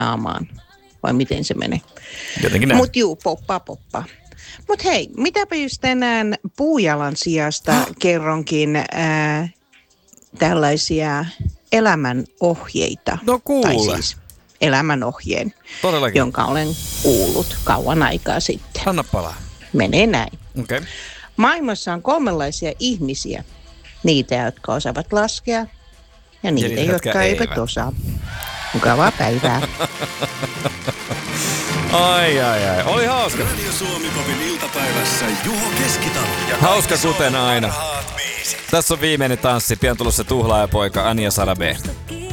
naamaan. Vai miten se menee? Jotenkin näin. Mut juu, poppa. Mut hei, mitäpä just tänään puujalan sijasta kerronkin tällaisia elämänohjeita. No kuule. Tai siis elämänohjeen, Todellakin. jonka olen kuullut kauan aikaa sitten. Anna palaa. Menee näin. Okay. Maailmassa on 3 ihmisiä. Niitä, jotka osaavat laskea ja niitä, jotka eivät osaa. Mukavaa päivää. Ai. Oli hauska. Radio Suomi-popin iltapäivässä Juho Keskitalo. Hauska kuten aina. Tässä on viimeinen tanssi. Pian tulossa tuhlaajapoika Anja Sara B.